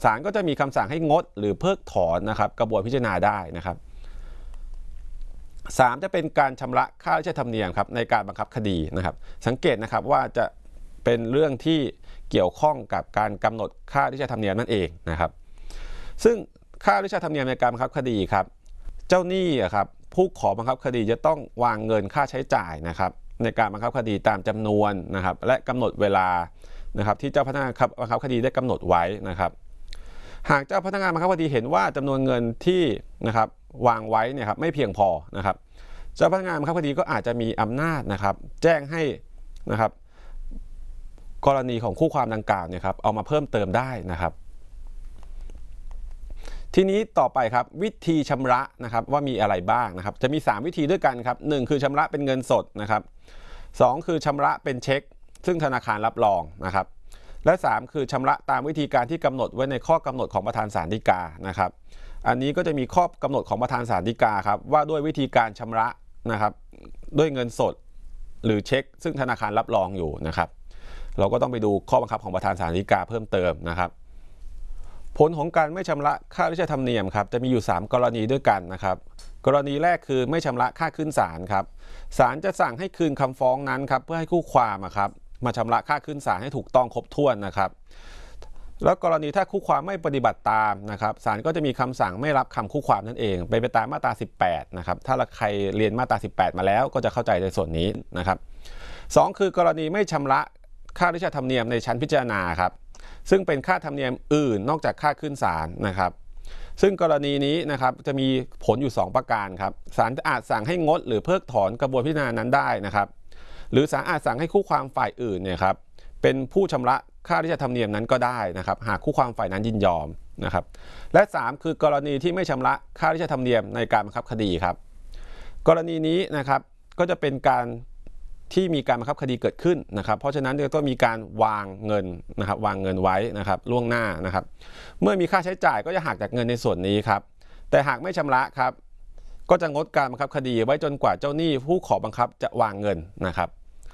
ศาลก็จะมีคำสั่งให้งดหรือเพิกถอนนะครับกระบวนพิจารณาได้นะครับ3จะเป็นการชำระค่าราชธรรมเนียมครับในการบังคับคดีนะครับสังเกตนะครับว่าจะเป็นเรื่องที่เกี่ยวข้องกับการกำหนดค่าราชธรรมเนียมนั่นเองนะครับซึ่งค่าราชธรรมเนียมในการบังคับคดีครับเจ้าหนี้ครับผู้ขอบังคับคดีจะต้องวางเงินค่าใช้จ่ายนะครับในการบังคับคดีตามจำนวนนะครับและกำหนดเวลานะครับที่เจ้าพนักงานบังคับคดีได้กำหนดไว้นะครับหากเจ้าพนักงานบังคับคดีเห็นว่าจำนวนเงินที่นะครับวางไว้เนี่ยครับไม่เพียงพอนะครับเจ้าพนักงานบังคับคดีก็อาจจะมีอำนาจนะครับแจ้งให้นะครับกรณีของคู่ความดังกล่าวเนี่ยครับเอามาเพิ่มเติมได้นะครับทีนี้ต่อไปครับวิธีชำระนะครับว่ามีอะไรบ้างนะครับจะมี3วิธีด้วยกันครับ1คือชำระเป็นเงินสดนะครับ2คือชำระเป็นเช็คซึ่งธนาคารรับรองนะครับและ3คือชำระตามวิธีการที่กำหนดไว้ในข้อกำหนดของประธานศาลฎีกานะครับอันนี้ก็จะมีข้อกำหนดของประธานศาลฎีกาครับว่าด้วยวิธีการชำระนะครับด้วยเงินสดหรือเช็คซึ่งธนาคารรับรองอยู่นะครับเราก็ต้องไปดูข้อบังคับของประธานศาลฎีกาเพิ่มเติมนะครับผลของการไม่ชำระค่าราชธรรมเนียมครับจะมีอยู่3กรณีด้วยกันนะครับกรณีแรกคือไม่ชำระค่าขึ้นศาลครับศาลจะสั่งให้คืนคำฟ้องนั้นครับเพื่อให้คู่ความครับมาชำระค่าขึ้นศาลให้ถูกต้องครบถ้วนนะครับแล้วกรณีถ้าคู่ความไม่ปฏิบัติตามนะครับศาลก็จะมีคำสั่งไม่รับคำคู่ความนั่นเองไปตามมาตรา18นะครับถ้าใครเรียนมาตรา18มาแล้วก็จะเข้าใจในส่วนนี้นะครับ2คือกรณีไม่ชำระค่าราชธรรมเนียมในชั้นพิจารณาครับซึ่งเป็นค่าธรรมเนียมอื่นนอกจากค่าขึ้นศาลนะครับซึ่งกรณีนี้นะครับจะมีผลอยู่2ประการครับศาลอาจสั่งให้งดหรือเพิกถอนกระบวนพิจารณานั้นได้นะครับหรือศาลอาจสั่งให้คู่ความฝ่ายอื่นเนี่ยครับเป็นผู้ชำระค่าราชธรรมเนียมนั้นก็ได้นะครับหากคู่ความฝ่ายนั้นยินยอมนะครับและ3คือกรณีที่ไม่ชำระค่าราชธรรมเนียมในการบังคับคดีครับกรณีนี้นะครับก็จะเป็นการที่มีการบังคับคดีเกิดขึ้นนะครับเพราะฉะนั้นก็มีการวางเงินนะครับวางเงินไว้นะครับล่วงหน้านะครับเมื่อมีค่าใช้จ่ายก็จะหักจากเงินในส่วนนี้ครับแต่หากไม่ชำระครับก็จะงดการบังคับคดีไว้จนกว่าเจ้าหนี้ผู้ขอบังคับจะวางเงินนะครับ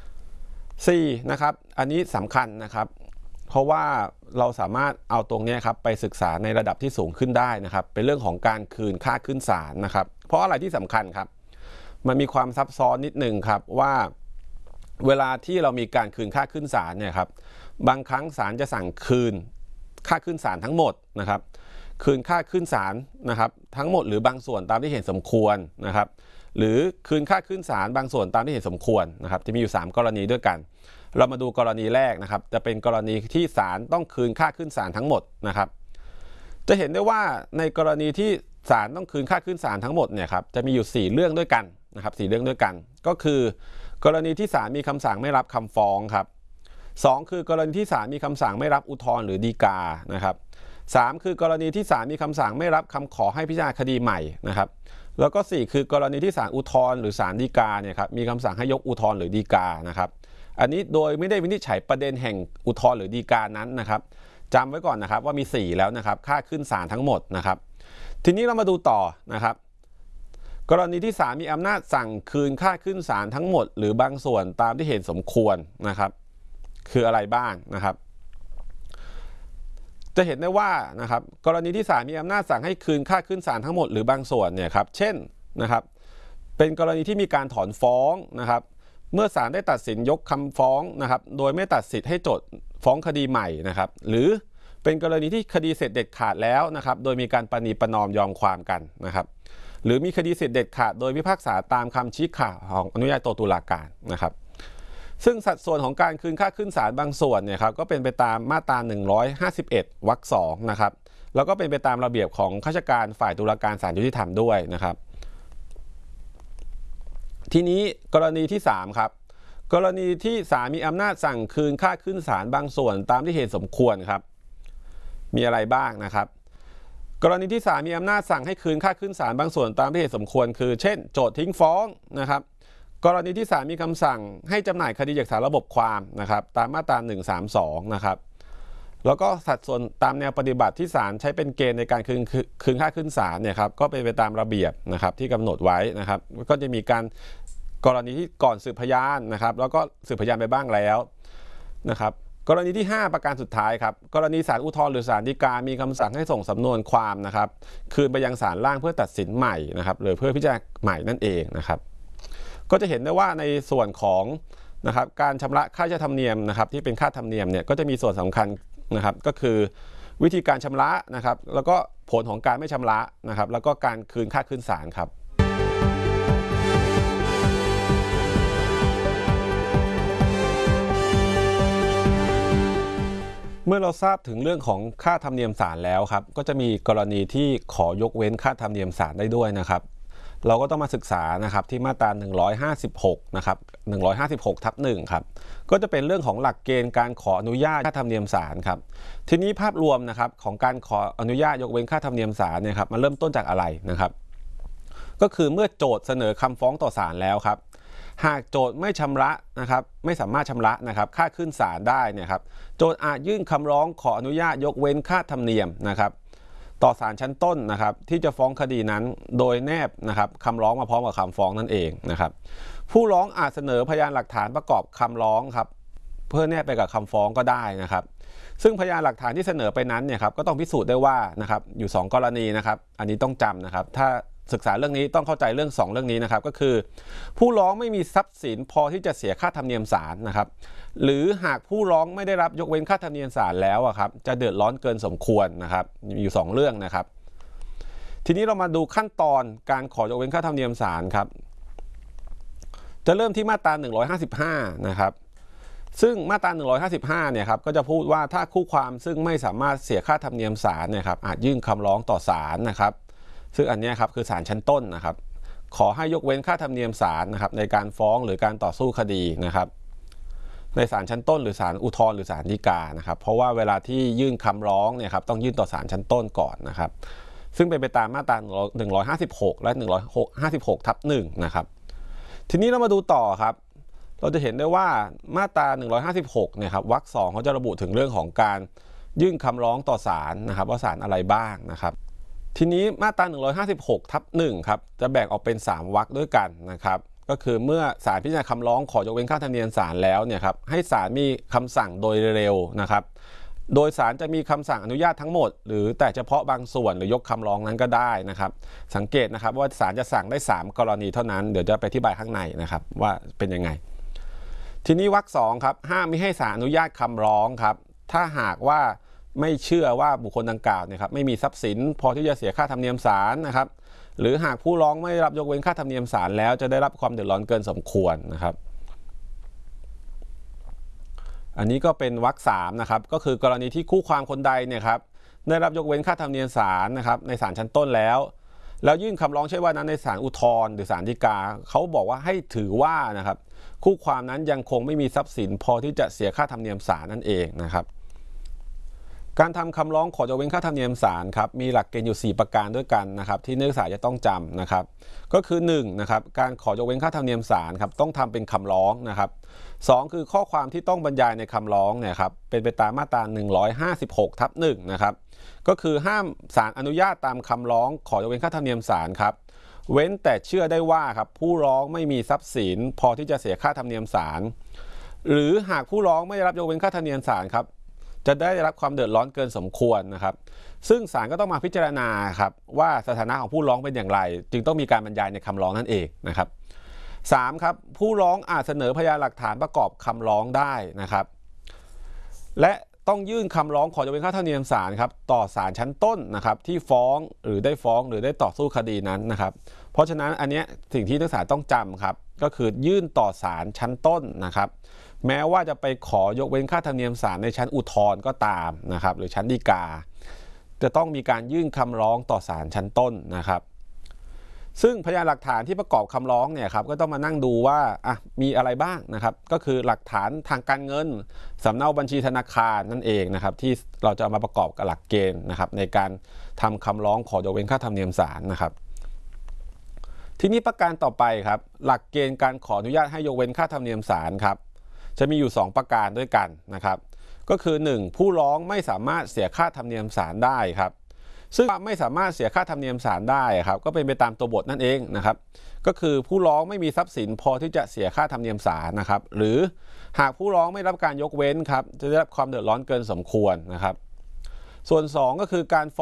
4นะครับอันนี้สำคัญนะครับเพราะว่าเราสามารถเอาตรงนี้ครับไปศึกษาในระดับที่สูงขึ้นได้นะครับเป็นเรื่องของการคืนค่าขึ้นศาลนะครับเพราะอะไรที่สำคัญครับมันมีความซับซ้อนนิดนึงครับว่าเวลาที่เรามีการคืนค่าขึ้นศาลเนี่ยครับบางครั้งศาลจะสั่งคืนค่าขึ้นศาลทั้งหมดนะครับคืนค่าขึ้นศาลนะครับทั้งหมดหรือบางส่วนตามที่เห็นสมควรนะครับหรือคืนค่าขึ้นศาลบางส่วนตามที่เห็นสมควรนะครับจะมีอยู่3กรณีด้วยกันเรามาดูกรณีแรกนะครับจะเป็นกรณีที่ศาลต้องคืนค่าขึ้นศาลทั้งหมดนะครับจะเห็นได้ว่าในกรณีที่ศาลต้องคืนค่าขึ้นศาลทั้งหมดเนี่ยครับจะมีอยู่4เรื่องด้วยกันนะครับ4เรื่องด้วยกันก็คือกรณีที่ศาลมีคำสั่งไม่รับคำฟ้องครับ2คือกรณีที่ศาลมีคำสั่งไม่รับอุทธรณ์หรือฎีกานะครับ3คือกรณีที่ศาลมีคำสั่งไม่รับคำขอให้พิจารณาคดีใหม่นะครับแล้วก็4คือกรณีที่ศาลอุทธรณ์หรือศาลฎีกาเนี่ยครับมีคำสั่งให้ยกอุทธรณ์หรือฎีกานะครับอันนี้โดยไม่ได้วินิจฉัยประเด็นแห่งอุทธรณ์หรือฎีกานั้นนะครับจำไว้ก่อนนะครับว่ามี4แล้วนะครับค่าขึ้นศาลทั้งหมดนะครับทีนี้เรามาดูต่อนะครับกรณีที่ศาลมีอำนาจสั่งคืนค่าขึ้นศาลทั้งหมดหรือบางส่วนตามที่เห็นสมควรนะครับคืออะไรบ้างนะครับจะเห็นได้ว่านะครับกรณีที่ศาลมีอำนาจสั่งให้คืนค่าขึ้นศาลทั้งหมดหรือบางส่วนเนี่ยครับเช่นนะครับเป็นกรณีที่มีการถอนฟ้องนะครับเมื่อศาลได้ตัดสินยกคำฟ้องนะครับโดยไม่ตัดสิทธิ์ให้โจทก์ฟ้องคดีใหม่นะครับหรือเป็นกรณีที่คดีเสร็จเด็ดขาดแล้วนะครับโดยมีการประนีประนอมยอมความกันนะครับหรือมีคดีเสร็จเด็ดขาดโดยพิพากษาตามคำชี้ขาดของอนุญาโตตุลาการนะครับซึ่งสัดส่วนของการคืนค่าขึ้นศาลบางส่วนเนี่ยครับก็เป็นไปตามมาตรา151 วรรค 2นะครับแล้วก็เป็นไปตามระเบียบของข้าราชการฝ่ายตุลาการศาลยุติธรรมด้วยนะครับทีนี้กรณีที่3ครับกรณีที่ศาลมีอำนาจสั่งคืนค่าขึ้นศาลบางส่วนตามที่เหตุสมควรครับมีอะไรบ้างนะครับกรณีที่ศาลมีอำนาจสั่งให้คืนค่าขึ้นศาลบางส่วนตามที่เหตุสมควรคือเช่นโจทก์ทิ้งฟ้องนะครับกรณีที่ศาลมีคำสั่งให้จำหน่ายคดีจากศาลระบบความนะครับตามมาตรา132นะครับแล้วก็สัดส่วนตามแนวปฏิบัติที่ศาลใช้เป็นเกณฑ์ในการคืนค่าขึ้นศาลเนี่ยครับก็เป็นไปตามระเบียบนะครับที่กำหนดไว้นะครับก็จะมีการกรณีที่ก่อนสืบพยานนะครับแล้วก็สืบพยานไปบ้างแล้วนะครับกรณีที่5ประการสุดท้ายครับกรณีศาลอุทธรณ์หรือศาลฎีกามีคำสั่งให้ส่งสำนวนความนะครับคืนไปยังศาลล่างเพื่อตัดสินใหม่นะครับหรือเพื่อพิจารณาใหม่นั่นเองนะครับก็จะเห็นได้ว่าในส่วนของนะครับการชำระค่าธรรมเนียมนะครับที่เป็นค่าธรรมเนียมเนี่ยก็จะมีส่วนสำคัญนะครับก็คือวิธีการชำระนะครับแล้วก็ผลของการไม่ชำระนะครับแล้วก็การคืนค่าขึ้นศาลครับเมื่อเราทราบถึงเรื่องของค่าธรรมเนียมศาลแล้วครับก็จะมีกรณีที่ขอยกเว้นค่าธรรมเนียมศาลได้ด้วยนะครับเราก็ต้องมาศึกษานะครับที่มาตรา156นะครับ156/1ครับก็จะเป็นเรื่องของหลักเกณฑ์การขออนุญาตค่าธรรมเนียมศาลครับทีนี้ภาพรวมนะครับของการขออนุญาตยกเว้นค่าธรรมเนียมศาลเนี่ยครับมันเริ่มต้นจากอะไรนะครับก็คือเมื่อโจทก์เสนอคำฟ้องต่อศาลแล้วครับหากโจทก์ไม่ชำระนะครับไม่สามารถชำระนะครับค่าขึ้นศาลได้เนี่ยครับโจทก์อาจยื่นคำร้องขออนุญาตยกเว้นค่าธรรมเนียมนะครับต่อศาลชั้นต้นนะครับที่จะฟ้องคดีนั้นโดยแนบนะครับคำร้องมาพร้อมกับคำฟ้องนั่นเองนะครับผู้ร้องอาจเสนอพยานหลักฐานประกอบคำร้องครับเพื่อแนบไปกับคำฟ้องก็ได้นะครับซึ่งพยานหลักฐานที่เสนอไปนั้นเนี่ยครับก็ต้องพิสูจน์ได้ว่านะครับอยู่2กรณีนะครับอันนี้ต้องจำนะครับถ้าศึกษาเรื่องนี้ต้องเข้าใจเรื่อง2เรื่องนี้นะครับก็คือผู้ร้องไม่มีทรัพย์สินพอที่จะเสียค่าธรรมเนียมศาลนะครับหรือหากผู้ร้องไม่ได้รับยกเว้นค่าธรรมเนียมศาลแล้วครับจะเดือดร้อนเกินสมควรนะครับมีอยู่2เรื่องนะครับทีนี้เรามาดูขั้นตอนการขอยกเว้นค่าธรรมเนียมศาลครับจะเริ่มที่มาตรา155นะครับซึ่งมาตรา155เนี่ยครับก็จะพูดว่าถ้าคู่ความซึ่งไม่สามารถเสียค่าธรรมเนียมศาลเนี่ยครับอาจยื่นคำร้องต่อศาลนะครับซึ่งอันนี้ครับคือศาลชั้นต้นนะครับขอให้ยกเว้นค่าธรรมเนียมศาลนะครับในการฟ้องหรือการต่อสู้คดีนะครับในศาลชั้นต้นหรือศาลอุทธรณ์หรือศาลฎีกานะครับเพราะว่าเวลาที่ยื่นคำร้องเนี่ยครับต้องยื่นต่อศาลชั้นต้นก่อนนะครับซึ่งเป็นไปตามมาตรา156และ156/1นะครับทีนี้เรามาดูต่อครับเราจะเห็นได้ว่ามาตรา156เนี่ยครับวรรค2เขาจะระบุถึงเรื่องของการยื่นคำร้องต่อศาลนะครับว่าศาลอะไรบ้างนะครับทีนี้มาตรา156/1ครับจะแบ่งออกเป็น3วรรคด้วยกันนะครับก็คือเมื่อศาลพิจารณาคำร้องขอยกเว้นค่าธรรมเนียมศาลแล้วเนี่ยครับให้ศาลมีคำสั่งโดยเร็วนะครับโดยศาลจะมีคำสั่งอนุญาตทั้งหมดหรือแต่เฉพาะบางส่วนหรือยกคำร้องนั้นก็ได้นะครับสังเกตนะครับว่าศาลจะสั่งได้3กรณีเท่านั้นเดี๋ยวจะไปอธิบายข้างในนะครับว่าเป็นยังไงทีนี้วรรค2ครับห้ามไม่ให้ศาลอนุญาตคำร้องครับถ้าหากว่าไม่เชื่อว่าบุคคลดังกล่าวเนี่ยครับไม่มีทรัพย์สินพอที่จะเสียค่าธรรมเนียมศาลนะครับหรือหากผู้ร้องไม่รับยกเว้นค่าธรรมเนียมศาลแล้วจะได้รับความเดือดร้อนเกินสมควรนะครับอันนี้ก็เป็นวรรค3นะครับก็คือกรณีที่คู่ความคนใดเนี่ยครับได้รับยกเว้นค่าธรรมเนียมศาลนะครับในศาลชั้นต้นแล้วยื่นคำร้องใช่ว่านั้นในศาลอุทธรณ์หรือศาลฎีกาเขาบอกว่าให้ถือว่านะครับคู่ความนั้นยังคงไม่มีทรัพย์สินพอที่จะเสียค่าธรรมเนียมศาลนั่นเองนะครับการทำคำร้องขอยกเว้นค่าธรรมเนียมศาลครับมีหลักเกณฑ์อยู่4ประการด้วยกันนะครับที่นักศึกษาจะต้องจำนะครับก็คือ1นะครับการขอยกเว้นค่าธรรมเนียมศาลครับต้องทำเป็นคำร้องนะครับ2คือข้อความที่ต้องบรรยายในคำร้องเนี่ยครับเป็นไปตามมาตรา156/1นะครับก็คือห้ามศาลอนุญาตตามคำร้องขอยกเว้นค่าธรรมเนียมศาลครับเว้นแต่เชื่อได้ว่าครับผู้ร้องไม่มีทรัพย์สินพอที่จะเสียค่าธรรมเนียมศาลหรือหากผู้ร้องไม่ได้รับยกเว้นค่าธรรมเนียมศาลครับจะได้รับความเดือดร้อนเกินสมควรนะครับซึ่งศาลก็ต้องมาพิจารณาครับว่าสถานะของผู้ร้องเป็นอย่างไรจึงต้องมีการบรรยายในคำร้องนั่นเองนะครับ3ครับผู้ร้องอาจเสนอพยานหลักฐานประกอบคำร้องได้นะครับและต้องยื่นคำร้องขอยกเว้นค่าธรรมเนียมศาลครับต่อศาลชั้นต้นนะครับที่ฟ้องหรือได้ต่อสู้คดีนั้นนะครับเพราะฉะนั้นอันนี้สิ่งที่นักศึกษาต้องจำครับก็คือยื่นต่อศาลชั้นต้นนะครับแม้ว่าจะไปขอยกเว้นค่าธรรมเนียมศาลในชั้นอุทธรณ์ก็ตามนะครับหรือชั้นฎีกาจะต้องมีการยื่นคำร้องต่อศาลชั้นต้นนะครับซึ่งพยานหลักฐานที่ประกอบคำร้องเนี่ยครับก็ต้องมานั่งดูว่ามีอะไรบ้างนะครับก็คือหลักฐานทางการเงินสำเนาบัญชีธนาคารนั่นเองนะครับที่เราจะเอามาประกอบกับหลักเกณฑ์นะครับในการทำคำร้องขอยกเว้นค่าธรรมเนียมศาลนะครับทีนี้ประการต่อไปครับหลักเกณฑ์การขออนุญาตให้ยกเว้นค่าธรรมเนียมศาลครับจะมีอยู่2ประการด้วยกันนะครับก็คือ1ผู้ร้องไม่สามารถเสียค่าธรรมเนียมศาลได้ครับซึ่งไม่สามารถเสียค่าธรรมเนียมศาลได้ครับก็เป็นไปตามตัวบทนั่นเองนะครับก็คือผู้ร้องไม่มีทรัพย์สินพอที่จะเสียค่าธรรมเนียมศาลนะครับหรือหากผู้ร้องไม่รับการยกเว้นครับจะได้รับความเดือดร้อนเกินสมควรนะครับส่วน2ก็คือการ